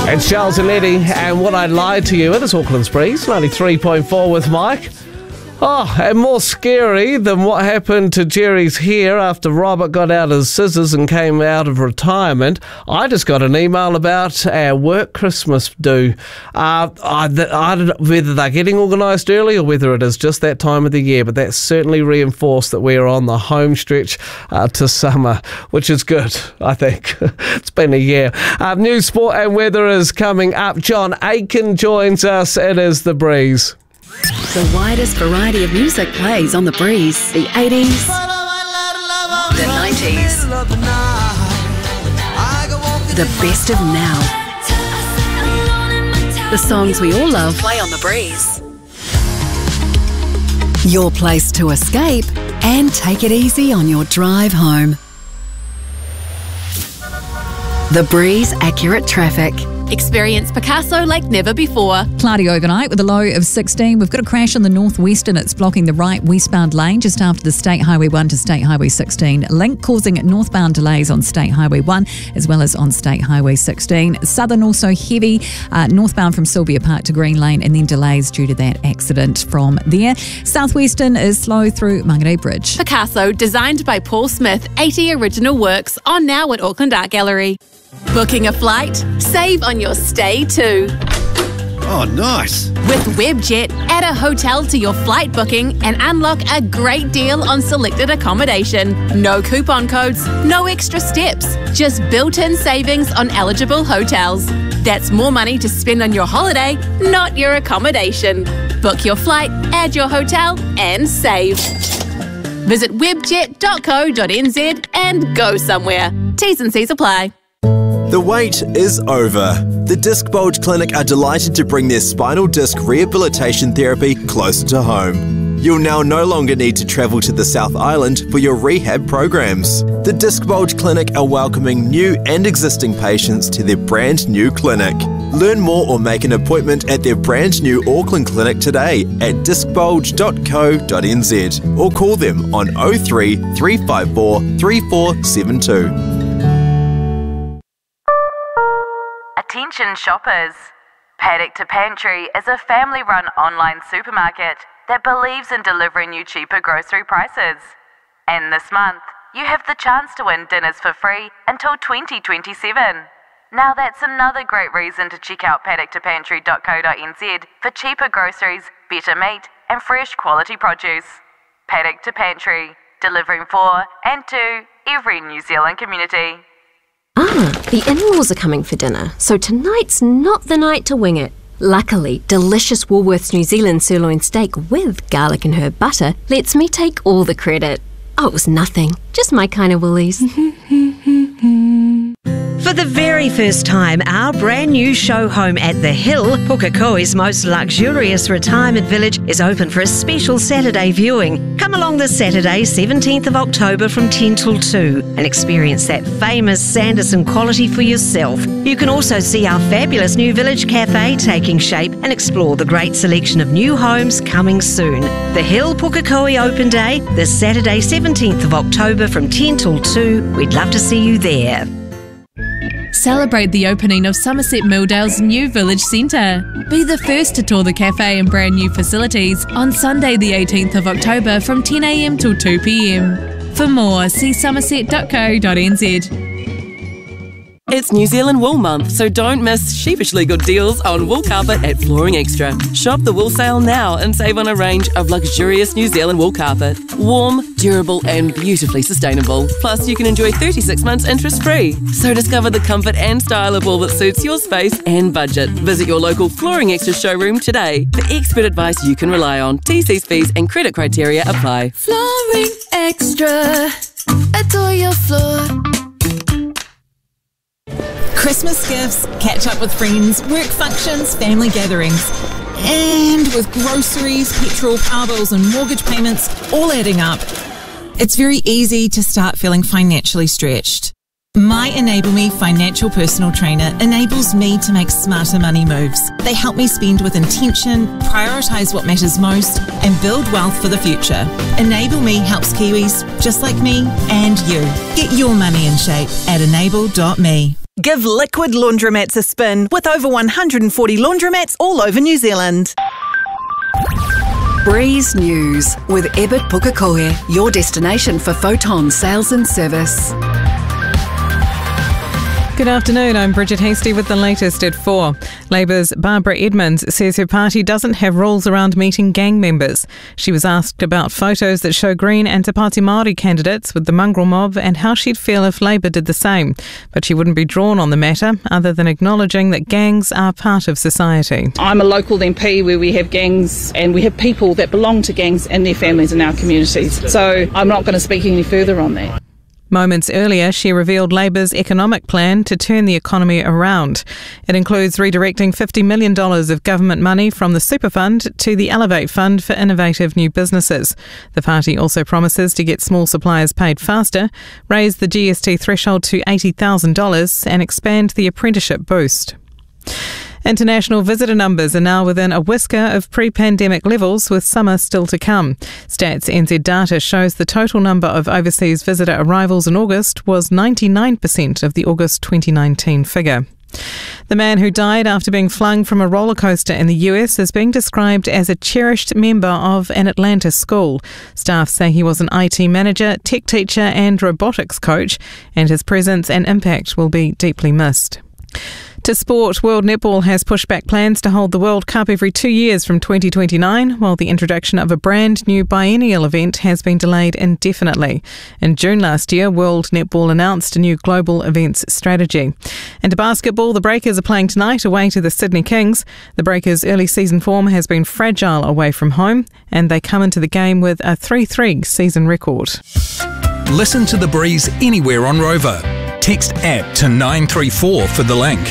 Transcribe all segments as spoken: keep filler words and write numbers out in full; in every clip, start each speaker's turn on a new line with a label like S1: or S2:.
S1: It's Charles and Eddie, and What I Lied to You. It is Auckland's Breeze, ninety-three point four with Mike. Oh, and more scary than what happened to Jerry's hair after Robert got out his scissors and came out of retirement. I just got an email about our work Christmas do. Uh, I, I don't know whether they're getting organised early or whether it is just that time of the year, but that certainly reinforced that we are on the home stretch uh, to summer, which is good, I think. It's been a year. Uh, news, sport and weather is coming up. John Aiken joins us. It is The Breeze.
S2: The widest variety of music plays on The Breeze. The eighties, the nineties, the best of now. The songs we all love play on The Breeze. Your place to escape and take it easy on your drive home. The Breeze Accurate Traffic.
S3: Experience Picasso like never before.
S4: Cloudy overnight with a low of sixteen. We've got a crash on the northwestern. It's blocking the right westbound lane just after the State Highway one to State Highway sixteen link, causing northbound delays on State Highway one as well as on State Highway sixteen. Southern also heavy, uh, northbound from Sylvia Park to Green Lane, and then delays due to that accident from there. Southwestern is slow through Mangere Bridge.
S3: Picasso, designed by Paul Smith, eighty original works, on now at Auckland Art Gallery. Booking a flight? Save on your stay too.
S5: Oh, nice.
S3: With Webjet, add a hotel to your flight booking and unlock a great deal on selected accommodation. No coupon codes, no extra steps, just built-in savings on eligible hotels. That's more money to spend on your holiday, not your accommodation. Book your flight, add your hotel and save. Visit webjet dot co dot n z and go somewhere. T's and C's apply.
S6: The wait is over. The Disc Bulge Clinic are delighted to bring their spinal disc rehabilitation therapy closer to home. You'll now no longer need to travel to the South Island for your rehab programs. The Disc Bulge Clinic are welcoming new and existing patients to their brand new clinic. Learn more or make an appointment at their brand new Auckland clinic today at disc bulge dot co dot n z or call them on oh three, three five four, three four seven two.
S7: Attention shoppers! Paddock to Pantry is a family-run online supermarket that believes in delivering you cheaper grocery prices. And this month, you have the chance to win dinners for free until twenty twenty-seven. Now that's another great reason to check out paddock to pantry dot co dot n z for cheaper groceries, better meat and fresh quality produce. Paddock to Pantry, delivering for and to every New Zealand community.
S8: Ah, the in-laws are coming for dinner, so tonight's not the night to wing it. Luckily, delicious Woolworths New Zealand sirloin steak with garlic and herb butter lets me take all the credit. Oh, it was nothing. Just my kind of Woolies.
S9: For the very first time, our brand new show home at The Hill, Pukekohe's most luxurious retirement village, is open for a special Saturday viewing. Come along this Saturday, seventeenth of October from ten till two and experience that famous Sanderson quality for yourself. You can also see our fabulous new village cafe taking shape and explore the great selection of new homes coming soon. The Hill Pukekohe Open Day, this Saturday, seventeenth of October from ten till two. We'd love to see you there.
S10: Celebrate the opening of Somerset Milldale's new village centre. Be the first to tour the cafe and brand new facilities on Sunday the eighteenth of October from ten a m till two p m. For more, see somerset dot co dot n z.
S11: It's New Zealand Wool Month, so don't miss sheepishly good deals on wool carpet at Flooring Extra. Shop the wool sale now and save on a range of luxurious New Zealand wool carpet. Warm, durable and beautifully sustainable. Plus, you can enjoy thirty-six months interest-free. So discover the comfort and style of wool that suits your space and budget. Visit your local Flooring Extra showroom today for expert advice you can rely on. T Cs, fees and credit criteria apply.
S12: Flooring Extra. Adore your floor.
S13: Christmas gifts, catch up with friends, work functions, family gatherings. And with groceries, petrol, power bills and mortgage payments all adding up, it's very easy to start feeling financially stretched. My Enable Me financial personal trainer enables me to make smarter money moves. They help me spend with intention, prioritise what matters most and build wealth for the future. Enable Me helps Kiwis just like me and you. Get your money in shape at enable dot me.
S14: Give Liquid Laundromats a spin with over one hundred forty laundromats all over New Zealand.
S2: Breeze News with Ebert Pukekohe, your destination for photon sales and service.
S15: Good afternoon, I'm Bridget Hasty with the latest at four. Labour's Barbara Edmonds says her party doesn't have rules around meeting gang members. She was asked about photos that show Green and Te Pāti Māori candidates with the mongrel mob and how she'd feel if Labour did the same. But she wouldn't be drawn on the matter, other than acknowledging that gangs are part of society.
S16: I'm a local M P where we have gangs and we have people that belong to gangs and their families in our communities. So I'm not going to speak any further on that.
S15: Moments earlier, she revealed Labour's economic plan to turn the economy around. It includes redirecting fifty million dollars of government money from the Super Fund to the Elevate Fund for innovative new businesses. The party also promises to get small suppliers paid faster, raise the G S T threshold to eighty thousand dollars and expand the apprenticeship boost. International visitor numbers are now within a whisker of pre-pandemic levels, with summer still to come. Stats N Z data shows the total number of overseas visitor arrivals in August was ninety-nine percent of the August twenty nineteen figure. The man who died after being flung from a roller coaster in the U S is being described as a cherished member of an Atlanta school. Staff say he was an I T manager, tech teacher and robotics coach, and his presence and impact will be deeply missed. To sport, World Netball has pushed back plans to hold the World Cup every two years from twenty twenty-nine, while the introduction of a brand new biennial event has been delayed indefinitely. In June last year, World Netball announced a new global events strategy. And to basketball, the Breakers are playing tonight away to the Sydney Kings. The Breakers' early season form has been fragile away from home, and they come into the game with a three three season record.
S17: Listen to The Breeze anywhere on Rover. Text app to nine three four for the link.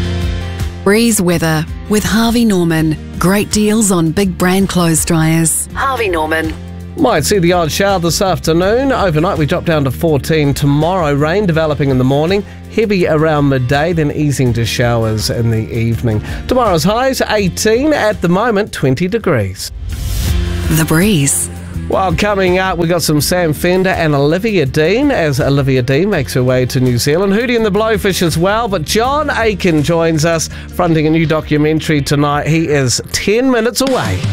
S2: Breeze weather with Harvey Norman. Great deals on big brand clothes dryers. Harvey Norman.
S1: Might see the odd shower this afternoon. Overnight we drop down to fourteen. Tomorrow rain developing in the morning, heavy around midday, then easing to showers in the evening. Tomorrow's highs eighteen, at the moment twenty degrees.
S2: The Breeze.
S1: Well, coming up, we got some Sam Fender and Olivia Dean, as Olivia Dean makes her way to New Zealand. Hootie and the Blowfish as well, but John Aiken joins us, fronting a new documentary tonight. He is ten minutes away.